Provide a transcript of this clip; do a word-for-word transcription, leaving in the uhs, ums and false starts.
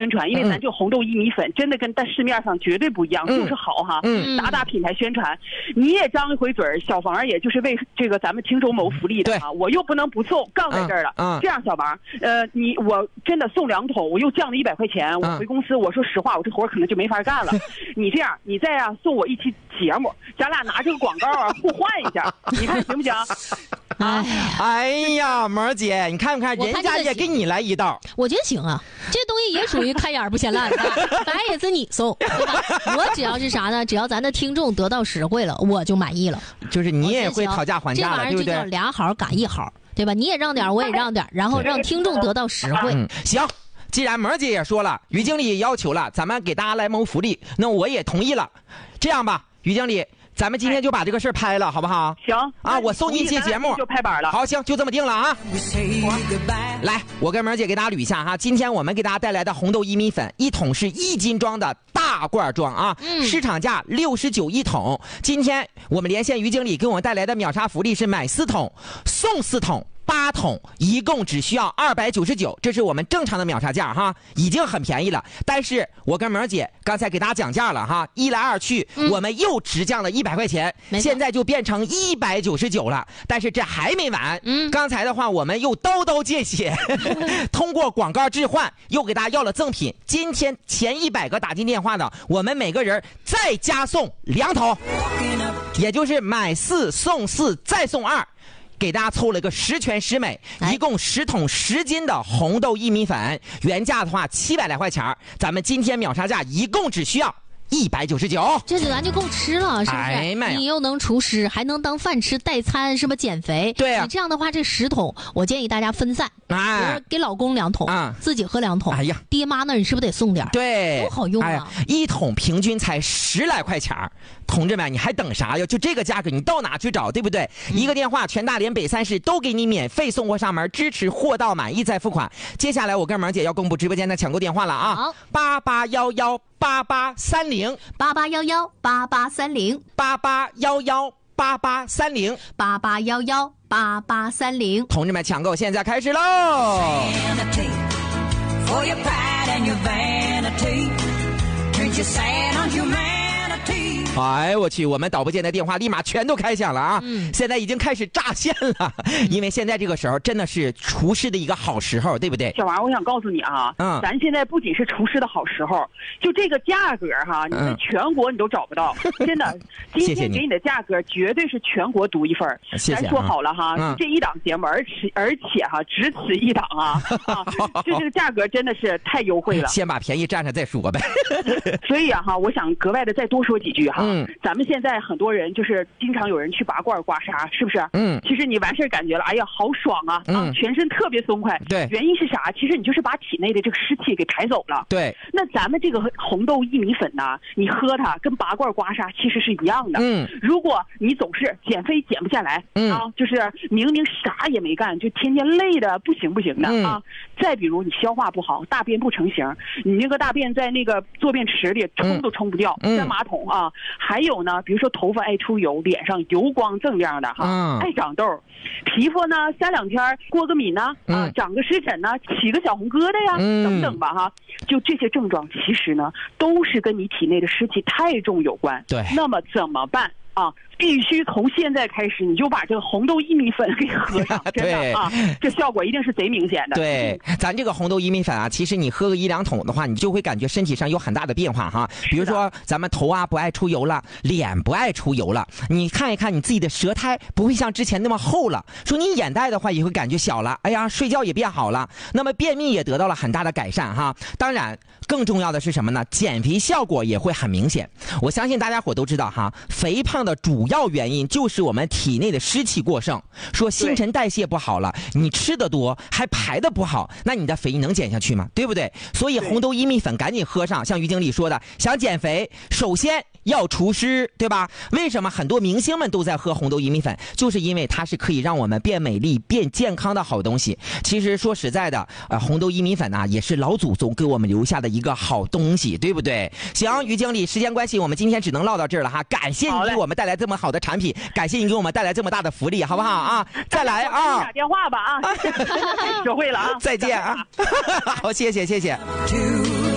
宣传，因为咱就红豆薏米粉真的跟在市面上绝对不一样， 嗯、 就是好哈， 嗯， 打打品牌宣传。你也张一回嘴儿，小房也就是为这个咱们听众谋福利的啊，我又不能不送，杠在这儿了。 嗯嗯、 这样，小王，呃，你我真的送两桶，我又降了一百块钱，我回公司，我说实话，我这活可能就没法干了。你这样，你再啊送我一期节目，咱俩拿这个广告啊互换一下，你看行不行？ 啊，哎呀，萌姐，你看不看，人家也给你来一道， 我觉得行啊，这东西也属于开眼不嫌烂的，反正也是你送，对吧？我只要是啥呢？只要咱的听众得到实惠了，我就满意了。 就是你也会讨价还价了，对不对？ 这玩意儿就叫俩好赶一好，对吧？你也让点，我也让点，然后让听众得到实惠。 嗯，行。既然萌姐也说了，于经理也要求了，咱们给大家来谋福利，那我也同意了。这样吧，于经理。咱们今天就把这个事儿拍了，好不好？ 行啊，我送你一期节目就拍板了。 好，行，就这么定了啊。来，我跟萌姐给大家捋一下哈，今天我们给大家带来的红豆薏米粉，一桶是一斤装的大罐装啊，嗯、市场价六十九一桶。今天我们连线于经理给我们带来的秒杀福利是买四桶送四桶。八桶一共只需要二百九十九，这是我们正常的秒杀价哈，已经很便宜了。但是我跟萌姐刚才给大家讲价了哈，一来二去，嗯、我们又直降了一百块钱，现在就变成一百九十九了。但是这还没完，嗯，刚才的话我们又刀刀见血，通过广告置换，又给大家要了赠品。今天前一百个打进电话的，我们每个人再加送两桶，也就是买四送四再送二。给大家凑了个十全十美，一共十桶十斤的红豆薏米粉，原价的话七百来块钱，咱们今天秒杀价一共只需要一百九十九， 这咱就够吃了，是不是？ 哎妈呀， 你又能除湿，还能当饭吃代餐，是不是减肥？ 对啊， 你这样的话，这十桶，我建议大家分散， 哎， 给老公两桶，啊、自己喝两桶。 哎呀， 爹妈那你是不是得送点？ 对， 多好用啊！哎、 一桶平均才十来块钱，同志们，你还等啥呀？就这个价格，你到哪去找，对不对？嗯、一个电话，全大连北三市都给你免费送货上门，支持货到满意再付款。接下来我跟萌姐要公布直播间的抢购电话了啊！ 好， 八八幺幺八八三零， 八八幺幺八八三零， 八八幺幺八八三零， 八八幺幺八八三零。 同志们，抢购现在开始喽！哎，我去，我们导播间的电话立马全都开响了啊！嗯、现在已经开始炸线了，因为现在这个时候真的是厨师的一个好时候，对不对？ 小王，我想告诉你啊，嗯，咱现在不仅是厨师的好时候，就这个价格哈，你在全国你都找不到，嗯、真的。今天给你的价格绝对是全国独一份。 谢谢。 咱说好了哈， 嗯、 这一档节目，而且而且哈，只此一档啊，啊，就这个价格真的是太优惠了。 先把便宜占上再说呗。 所以啊哈，我想格外的再多说几句哈。嗯，咱们现在很多人就是经常有人去拔罐刮痧，是不是？嗯，其实你完事感觉了，哎呀，好爽啊！嗯、啊，全身特别松快。 对， 原因是啥？其实你就是把体内的这个湿气给排走了。 对， 那咱们这个红豆薏米粉呢，你喝它跟拔罐刮痧其实是一样的。嗯，如果你总是减肥减不下来，嗯啊，就是明明啥也没干，就天天累的不行不行的、嗯、啊。再比如你消化不好，大便不成形，你那个大便在那个坐便池里冲都冲不掉，在、嗯、马桶啊。还有呢，比如说头发爱出油，脸上油光锃亮的哈，嗯、爱长痘，皮肤呢三两天过个敏呢，啊，嗯、长个湿疹呢，起个小红疙瘩呀，嗯、等等吧哈，就这些症状其实呢都是跟你体内的湿气太重有关。 对， 那么怎么办啊？必须从现在开始，你就把这个红豆薏米粉给喝上，真的啊，这效果一定是贼明显的。 对，咱这个红豆薏米粉啊，其实你喝个一两桶的话，你就会感觉身体上有很大的变化哈。比如说咱们头啊不爱出油了，脸不爱出油了，你看一看你自己的舌苔不会像之前那么厚了，说你眼袋的话也会感觉小了，哎呀，睡觉也变好了，那么便秘也得到了很大的改善哈。当然，更重要的是什么呢？减肥效果也会很明显。我相信大家伙都知道哈，肥胖的主要原因就是我们体内的湿气过剩，说新陈代谢不好了，你吃的多还排的不好，那你的肥能减下去吗？对不对？所以红豆薏米粉赶紧喝上，像于经理说的，想减肥首先要除湿，对吧？为什么很多明星们都在喝红豆薏米粉？就是因为它是可以让我们变美丽变健康的好东西。其实说实在的，呃，红豆薏米粉啊也是老祖宗给我们留下的一个好东西，对不对？行，于经理，时间关系我们今天只能唠到这儿了哈，感谢你给我们带来这么好的产品，感谢你给我们带来这么大的福利，好不好啊？再来啊！ 打电话吧啊！学会了啊！ 再见啊！好，谢谢谢谢。